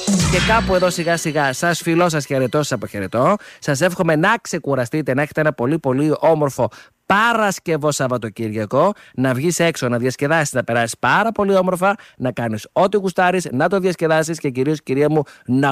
Και κάπου εδώ σιγά σιγά σας φιλώ, σας χαιρετώ, σας αποχαιρετώ. Σας εύχομαι να ξεκουραστείτε, να έχετε ένα πολύ πολύ όμορφο Παρασκευό Σαββατοκύριακο, να βγεις έξω, να διασκεδάσεις, να περάσεις πάρα πολύ όμορφα, να κάνεις ό,τι γουστάρεις, να το διασκεδάσεις και κυρίως, κυρία μου, να